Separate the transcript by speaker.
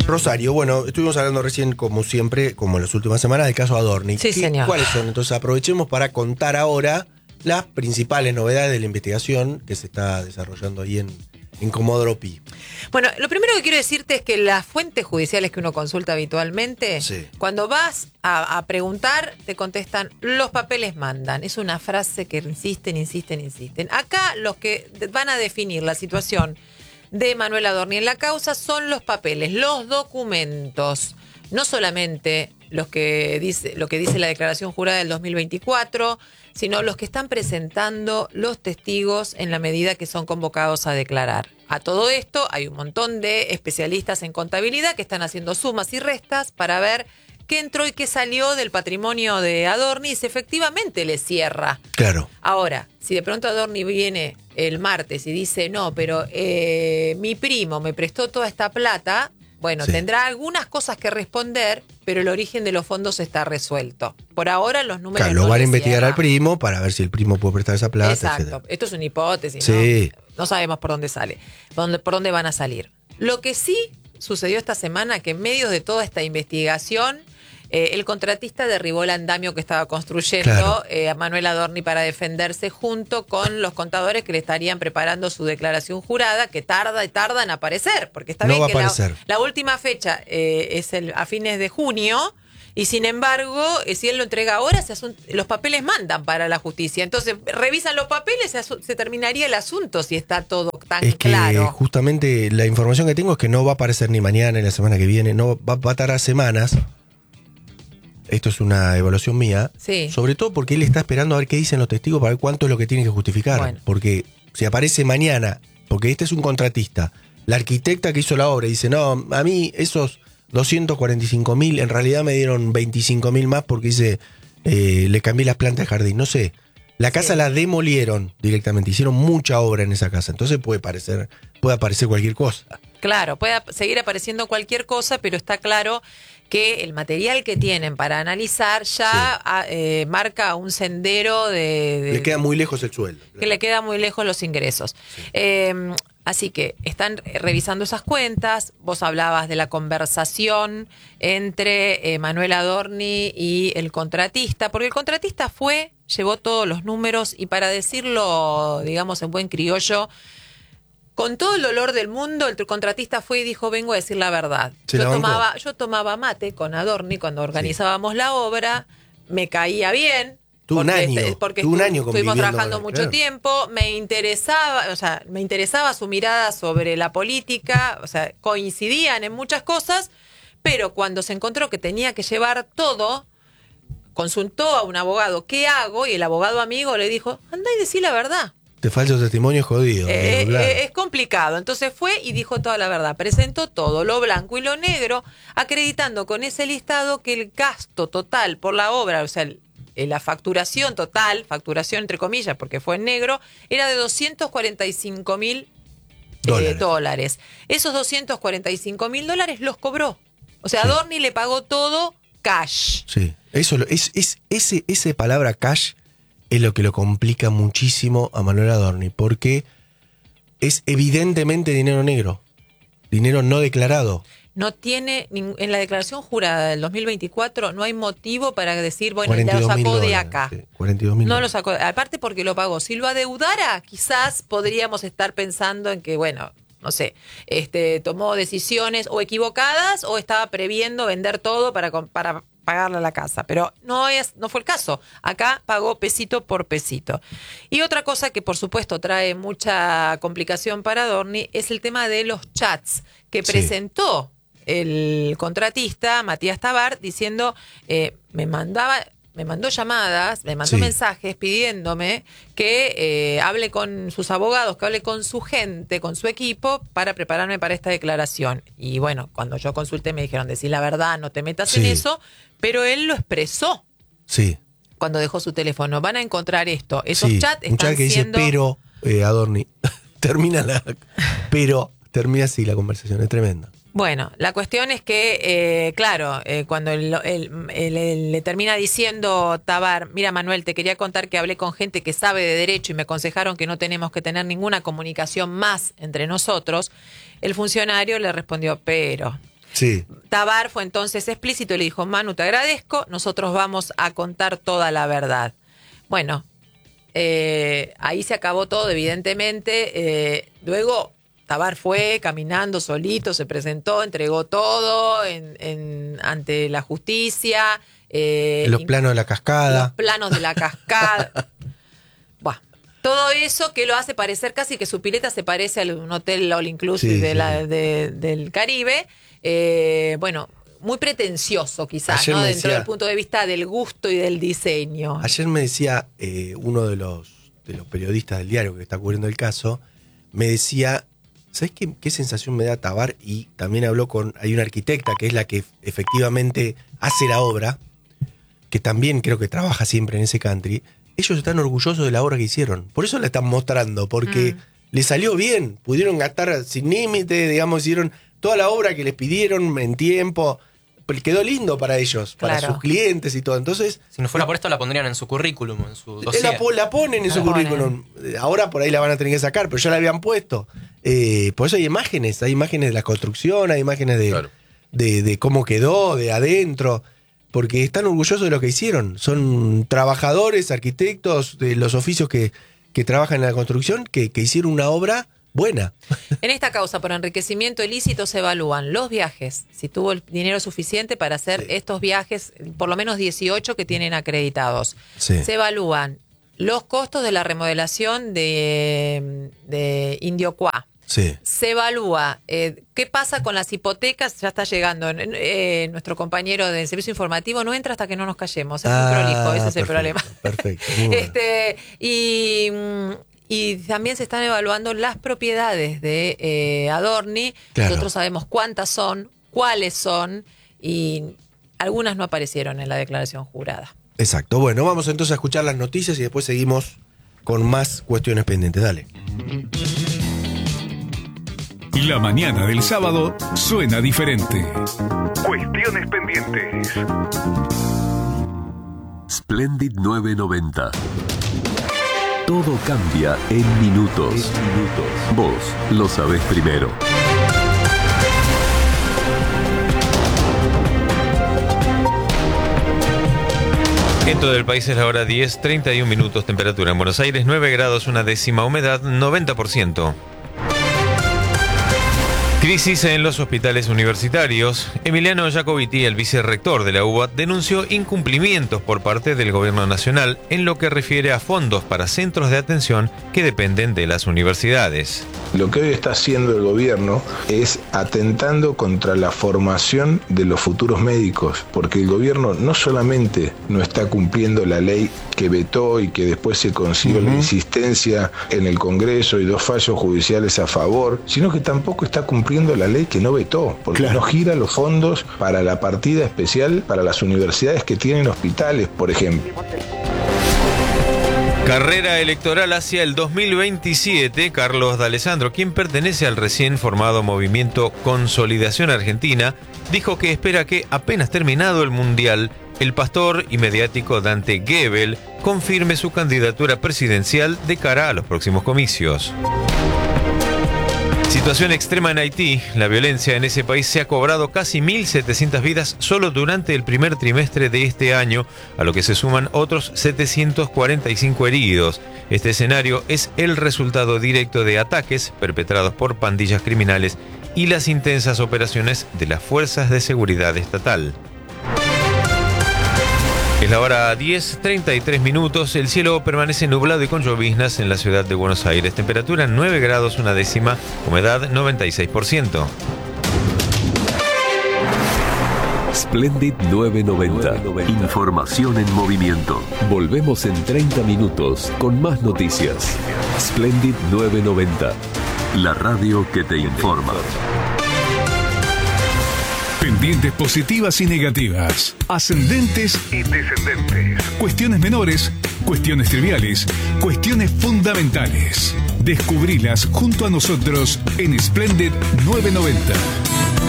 Speaker 1: Rosario, bueno, estuvimos hablando recién, como siempre, como en las últimas semanas, del caso Adorni.
Speaker 2: Sí, señor.
Speaker 1: ¿Cuáles son? Entonces aprovechemos para contar ahora las principales novedades de la investigación que se está desarrollando ahí en Comodoro Pi.
Speaker 2: Bueno, lo primero que quiero decirte es que las fuentes judiciales que uno consulta habitualmente,
Speaker 1: Sí.
Speaker 2: cuando vas a preguntar, te contestan, los papeles mandan. Es una frase que insisten. Acá los que van a definir la situación de Manuel Adorni en la causa son los papeles, los documentos, no solamente lo que dice la declaración jurada del 2024, sino los que están presentando los testigos en la medida que son convocados a declarar. A todo esto hay un montón de especialistas en contabilidad que están haciendo sumas y restas para ver qué entró y qué salió del patrimonio de Adorni y si efectivamente le cierra.
Speaker 1: Claro.
Speaker 2: Ahora, si de pronto Adorni viene el martes y dice, no, pero mi primo me prestó toda esta plata, bueno,
Speaker 1: Sí.
Speaker 2: tendrá algunas cosas que responder, pero el origen de los fondos está resuelto. Por ahora los números
Speaker 1: Claro, lo
Speaker 2: no
Speaker 1: van a
Speaker 2: le
Speaker 1: investigar
Speaker 2: cierran.
Speaker 1: al primo para ver si el primo puede prestar esa plata,
Speaker 2: Exacto.
Speaker 1: etcétera.
Speaker 2: Esto es una hipótesis,
Speaker 1: Sí.
Speaker 2: ¿no? No sabemos por dónde sale, por dónde van a salir. Lo que sí sucedió esta semana, que en medio de toda esta investigación, el contratista derribó el andamio que estaba construyendo
Speaker 1: Claro.
Speaker 2: a Manuel Adorni para defenderse junto con los contadores que le estarían preparando su declaración jurada, que tarda en aparecer, porque está
Speaker 1: No
Speaker 2: bien
Speaker 1: va a
Speaker 2: que
Speaker 1: aparecer.
Speaker 2: la última fecha es a fines de junio. Y sin embargo, si él lo entrega ahora, los papeles mandan para la justicia. Entonces, revisan los papeles, se terminaría el asunto si está todo tan
Speaker 1: Es que
Speaker 2: claro.
Speaker 1: justamente la información que tengo es que no va a aparecer ni mañana ni la semana que viene, no va a tardar semanas. Esto es una evaluación mía.
Speaker 2: Sí.
Speaker 1: Sobre todo porque él está esperando a ver qué dicen los testigos para ver cuánto es lo que tiene que justificar.
Speaker 2: Bueno.
Speaker 1: Porque si aparece mañana, porque este es un contratista, la arquitecta que hizo la obra dice, no, a mí esos 245.000, en realidad me dieron 25.000 más porque le cambié las plantas de jardín, no sé. La casa
Speaker 2: Sí.
Speaker 1: la demolieron directamente, hicieron mucha obra en esa casa, entonces puede aparecer cualquier cosa.
Speaker 2: Claro, puede seguir apareciendo cualquier cosa, pero está claro que el material que tienen para analizar ya marca un sendero
Speaker 1: Le queda muy lejos el sueldo.
Speaker 2: que le queda muy lejos los ingresos. Así que están revisando esas cuentas. Vos hablabas de la conversación entre Manuel Adorni y el contratista, porque el contratista llevó todos los números y, para decirlo, digamos, en buen criollo, con todo el dolor del mundo, el contratista fue y dijo, vengo a decir la verdad. Yo tomaba mate con Adorni cuando organizábamos la obra, me caía bien.
Speaker 1: Tuvo un año
Speaker 2: Estuvimos
Speaker 1: conviviendo
Speaker 2: trabajando
Speaker 1: con él,
Speaker 2: mucho
Speaker 1: claro.
Speaker 2: tiempo, me interesaba su mirada sobre la política, o sea, coincidían en muchas cosas, pero cuando se encontró que tenía que llevar todo, consultó a un abogado, ¿qué hago? Y el abogado amigo le dijo, anda y decí la verdad.
Speaker 1: Te falso testimonio jodido. Claro.
Speaker 2: Es complicado. Entonces fue y dijo toda la verdad. Presentó todo, lo blanco y lo negro, acreditando con ese listado que el gasto total por la obra, o sea, la facturación total, facturación entre comillas, porque fue en negro, era de $245.000. Esos $245.000 los cobró. O sea,
Speaker 1: Sí.
Speaker 2: Adorni le pagó todo cash.
Speaker 1: Sí, esa palabra cash es lo que lo complica muchísimo a Manuel Adorni, porque es evidentemente dinero negro, dinero no declarado.
Speaker 2: No tiene, en la declaración jurada del 2024 no hay motivo para decir, bueno, ya lo
Speaker 1: 42.000
Speaker 2: sacó de
Speaker 1: dólares,
Speaker 2: acá.
Speaker 1: sí, 42.000
Speaker 2: No lo
Speaker 1: dólares.
Speaker 2: sacó, aparte porque lo pagó. Si lo adeudara, quizás podríamos estar pensando en que, bueno, no sé, tomó decisiones o equivocadas o estaba previendo vender todo para pagarle a la casa. Pero no fue el caso. Acá pagó pesito por pesito. Y otra cosa que por supuesto trae mucha complicación para Adorni es el tema de los chats que
Speaker 1: Sí.
Speaker 2: presentó el contratista, Matías Tabar, diciendo, me mandó llamadas, me mandó
Speaker 1: Sí.
Speaker 2: mensajes pidiéndome que hable con sus abogados, que hable con su gente, con su equipo, para prepararme para esta declaración. Y bueno, cuando yo consulté me dijeron, decir la verdad, no te metas en
Speaker 1: Sí.
Speaker 2: eso, pero él lo expresó
Speaker 1: Sí.
Speaker 2: cuando dejó su teléfono. Van a encontrar esto. Esos
Speaker 1: Sí.
Speaker 2: chats
Speaker 1: Un chat
Speaker 2: están
Speaker 1: que
Speaker 2: siendo...
Speaker 1: dice, pero, Adorni, termina así la conversación, es tremenda.
Speaker 2: Bueno, la cuestión es que, cuando le termina diciendo Tabar, mira Manuel, te quería contar que hablé con gente que sabe de derecho y me aconsejaron que no tenemos que tener ninguna comunicación más entre nosotros, el funcionario le respondió, pero
Speaker 1: Sí.
Speaker 2: Tabar fue entonces explícito y le dijo, Manu, te agradezco, nosotros vamos a contar toda la verdad. Bueno, ahí se acabó todo, evidentemente. Luego Tabar fue caminando solito, se presentó, entregó todo ante la justicia.
Speaker 1: Los planos de la cascada.
Speaker 2: Los planos de la cascada. Buah. Todo eso que lo hace parecer casi que su pileta se parece a un hotel all inclusive del Caribe. Bueno, muy pretencioso quizás, ¿no? Dentro del punto de vista del gusto y del diseño.
Speaker 1: Ayer me decía uno de los periodistas del diario que está cubriendo el caso, me decía, ¿sabes qué sensación me da Tabar? Y también hay una arquitecta que es la que efectivamente hace la obra, que también creo que trabaja siempre en ese country. Ellos están orgullosos de la obra que hicieron. Por eso la están mostrando, porque les salió bien. Pudieron gastar sin límite, digamos, hicieron toda la obra que les pidieron en tiempo. Quedó lindo para ellos, para sus clientes y todo. Entonces,
Speaker 3: si no fuera por esto, la pondrían en su currículum, en su dossier.
Speaker 1: La ponen en su currículum. Ahora por ahí la van a tener que sacar, pero ya la habían puesto. Por eso hay imágenes de la construcción, hay imágenes de cómo quedó, de adentro. Porque están orgullosos de lo que hicieron. Son trabajadores, arquitectos de los oficios que trabajan en la construcción, que hicieron una obra buena.
Speaker 2: En esta causa por enriquecimiento ilícito se evalúan los viajes, si tuvo el dinero suficiente para hacer estos viajes, por lo menos 18 que tienen acreditados.
Speaker 1: Sí.
Speaker 2: Se evalúan los costos de la remodelación de Indiocuá.
Speaker 1: Sí.
Speaker 2: Se evalúa qué pasa con las hipotecas. Ya está llegando nuestro compañero del servicio informativo, no entra hasta que no nos callemos, es muy prolijo, ese es el problema.
Speaker 1: Perfecto.
Speaker 2: Y también se están evaluando las propiedades de Adorni.
Speaker 1: Claro.
Speaker 2: Nosotros sabemos cuántas son, cuáles son, y algunas no aparecieron en la declaración jurada.
Speaker 1: Exacto. Bueno, vamos entonces a escuchar las noticias y después seguimos con más cuestiones pendientes. Dale.
Speaker 4: La mañana del sábado suena diferente.
Speaker 5: Cuestiones pendientes.
Speaker 6: Splendid 990. Todo cambia en minutos. Vos lo sabés primero.
Speaker 7: En todo el país es la hora 10:31 minutos, temperatura en Buenos Aires 9 grados, 1/10, humedad 90%. Crisis en los hospitales universitarios. Emiliano Jacobiti, el vicerrector de la UBA, denunció incumplimientos por parte del gobierno nacional en lo que refiere a fondos para centros de atención que dependen de las universidades.
Speaker 8: Lo que hoy está haciendo el gobierno es atentando contra la formación de los futuros médicos, porque el gobierno no solamente no está cumpliendo la ley que vetó y que después se consiguió la insistencia en el Congreso y 2 fallos judiciales a favor, sino que tampoco está cumpliendo la ley que no vetó, porque no gira los fondos para la partida especial para las universidades que tienen hospitales, por ejemplo.
Speaker 7: Carrera electoral hacia el 2027. Carlos D'Alessandro, quien pertenece al recién formado movimiento Consolidación Argentina, dijo que espera que, apenas terminado el Mundial, el pastor y mediático Dante Gebel confirme su candidatura presidencial de cara a los próximos comicios. Situación extrema en Haití. La violencia en ese país se ha cobrado casi 1.700 vidas solo durante el primer trimestre de este año, a lo que se suman otros 745 heridos. Este escenario es el resultado directo de ataques perpetrados por pandillas criminales y las intensas operaciones de las fuerzas de seguridad estatal. Es la hora 10:33 minutos. El cielo permanece nublado y con lloviznas en la ciudad de Buenos Aires. Temperatura 9 grados 1/10, humedad 96%.
Speaker 6: Splendid 990. Información en movimiento. Volvemos en 30 minutos con más noticias. Splendid 990. La radio que te informa.
Speaker 4: Pendientes positivas y negativas, ascendentes
Speaker 5: Y descendentes.
Speaker 4: cuestiones menores, cuestiones triviales, cuestiones fundamentales. Descubrilas junto a nosotros en Splendid 990.